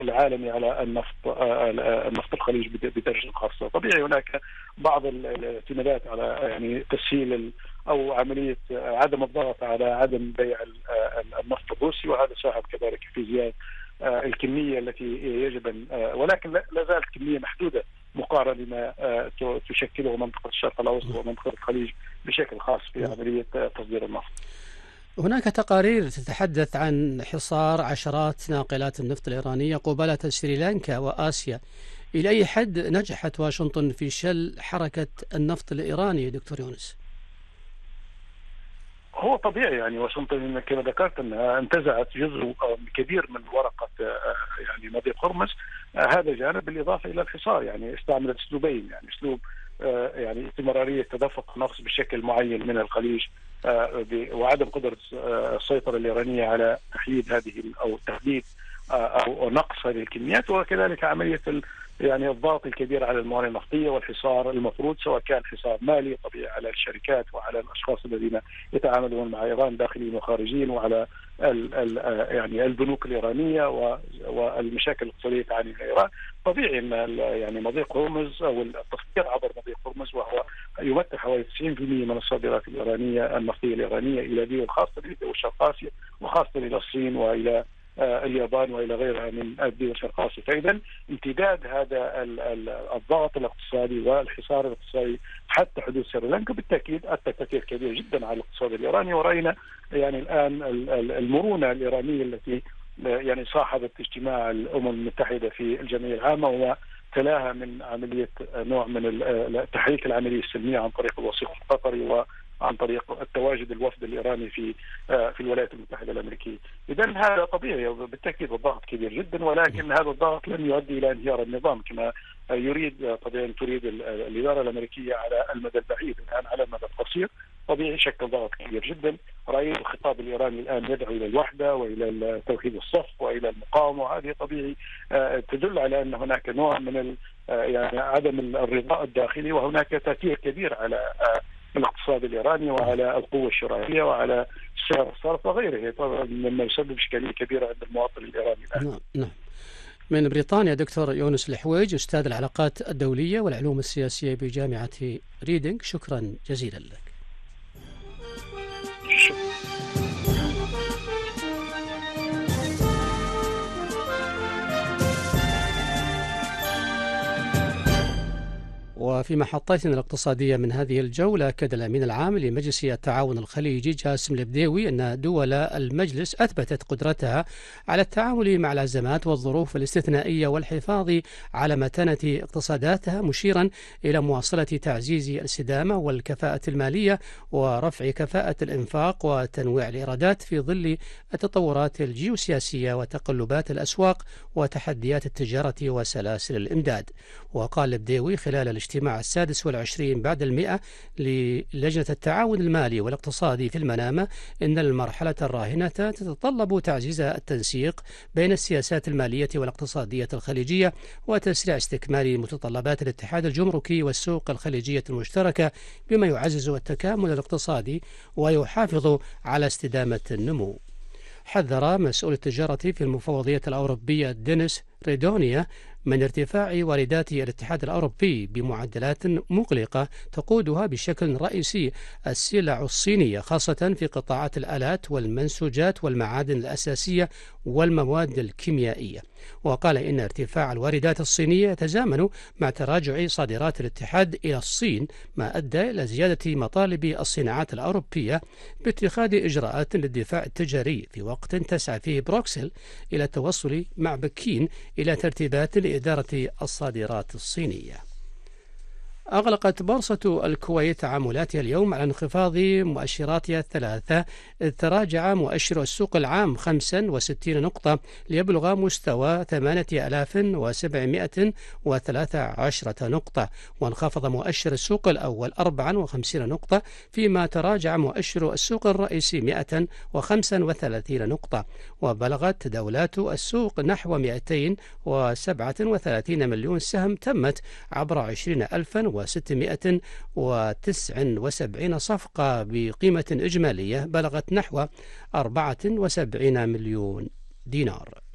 العالمي على النفط الخليج بدرجة خاصة. طبيعي هناك بعض الاعتمادات على يعني تسهيل أو عملية عدم الضغط على عدم بيع النفط الروسي، وهذا ساهم كذلك في زيادة الكمية التي يجب أن، ولكن لا زالت كمية محدودة مقارنة بما تشكله منطقة الشرق الأوسط ومنطقة الخليج بشكل خاص في عملية تصدير النفط. هناك تقارير تتحدث عن حصار عشرات ناقلات النفط الإيرانية قبالة سريلانكا وآسيا. إلى أي حد نجحت واشنطن في شل حركة النفط الإيراني دكتور يونس؟ هو طبيعي يعني واشنطن كما ذكرت انها انتزعت جزء كبير من ورقه يعني مضيق هرمز. هذا جانب بالاضافه الى الحصار، يعني استعملت اسلوبين، يعني اسلوب يعني استمراريه تدفق النفط بشكل معين من الخليج وعدم قدره السيطره الايرانيه على تحديد هذه او تحديد او نقص هذه الكميات، وكذلك عمليه يعني الضغط الكبير على الموانئ النفطيه والحصار المفروض، سواء كان حصار مالي طبيعي على الشركات وعلى الاشخاص الذين يتعاملون مع ايران داخليين وخارجيين، وعلى يعني البنوك الايرانيه والمشاكل الاقتصاديه تعاني من ايران. طبيعي ان يعني مضيق هرمز او التصدير عبر مضيق هرمز، وهو يمثل حوالي 90% من الصادرات الايرانيه النفطيه الايرانيه الى دول خاصه بدول شرق اسيا، وخاصه الى الصين والى اليابان والى غيرها من الدول شرق اسيا. فاذا امتداد هذا الضغط الاقتصادي والحصار الاقتصادي حتى حدود سريلانكا بالتاكيد ادى تاثير كبير جدا على الاقتصاد الايراني. وراينا يعني الان المرونه الايرانيه التي يعني صاحبت اجتماع الامم المتحده في الجمعيه العامه، وتلاها من عمليه نوع من تحريك العمليه السلميه عن طريق الوسيط القطري وعن طريق التواجد الوفد الايراني في الولايات المتحده الامريكيه. اذا هذا طبيعي بالتاكيد الضغط كبير جدا، ولكن هذا الضغط لن يؤدي الى انهيار النظام كما طبيعي تريد الاداره الامريكيه على المدى البعيد. الان على المدى القصير طبيعي شكل ضغط كبير جدا. راينا الخطاب الايراني الان يدعو الى الوحده والى توحيد الصف والى المقاومه، وهذه طبيعي تدل على ان هناك نوع من يعني عدم الرضاء الداخلي، وهناك تاثير كبير على الاقتصاد الايراني وعلى القوه الشرائيه وعلى سعر الصرف وغيره، طبعا مما يسبب اشكاليه كبيره عند المواطن الايراني الان. نعم. من بريطانيا دكتور يونس الحويج، استاذ العلاقات الدوليه والعلوم السياسيه بجامعه ريدينغ، شكرا جزيلا لك. وفي محطتنا الاقتصادية من هذه الجولة، أكد الأمين العام لمجلس التعاون الخليجي جاسم البديوي أن دول المجلس أثبتت قدرتها على التعامل مع الأزمات والظروف الاستثنائية والحفاظ على متانة اقتصاداتها، مشيرا إلى مواصلة تعزيز الاستدامة والكفاءة المالية ورفع كفاءة الإنفاق وتنويع الإيرادات في ظل التطورات الجيوسياسية وتقلبات الأسواق وتحديات التجارة وسلاسل الإمداد. وقال البديوي خلال الاجتماع 26 بعد 100 للجنة التعاون المالي والاقتصادي في المنامة إن المرحلة الراهنة تتطلب تعزيز التنسيق بين السياسات المالية والاقتصادية الخليجية وتسريع استكمال متطلبات الاتحاد الجمركي والسوق الخليجية المشتركة، بما يعزز التكامل الاقتصادي ويحافظ على استدامة النمو. حذر مسؤول التجارة في المفوضية الأوروبية دينيس ريدونيا من ارتفاع واردات الاتحاد الأوروبي بمعدلات مقلقة تقودها بشكل رئيسي السلع الصينية، خاصة في قطاعات الآلات والمنسوجات والمعادن الأساسية والمواد الكيميائية. وقال إن ارتفاع الواردات الصينية يتزامن مع تراجع صادرات الاتحاد إلى الصين، ما أدى إلى زيادة مطالب الصناعات الأوروبية باتخاذ إجراءات للدفاع التجاري، في وقت تسعى فيه بروكسل إلى التوصل مع بكين إلى ترتيبات لإدارة الصادرات الصينية. أغلقت بورصة الكويت تعاملاتها اليوم على انخفاض مؤشراتها الثلاثة، إذ تراجع مؤشر السوق العام 65 نقطة ليبلغ مستوى 8713 نقطة، وانخفض مؤشر السوق الأول 54 نقطة، فيما تراجع مؤشر السوق الرئيسي 135 نقطة، وبلغت تداولات السوق نحو 237 مليون سهم تمت عبر 20,679 صفقة بقيمة إجمالية بلغت نحو 74 مليون دينار.